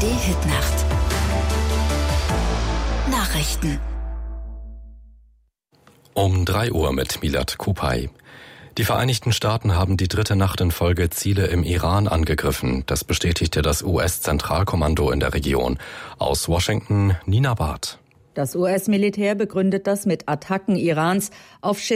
ARD-Hitnacht. Nachrichten. Um 3 Uhr mit Milad Kupay. Die Vereinigten Staaten haben die 3. Nacht in Folge Ziele im Iran angegriffen. Das bestätigte das US-Zentralkommando in der Region. Aus Washington, Nina Barth. Das US-Militär begründet das mit Attacken Irans auf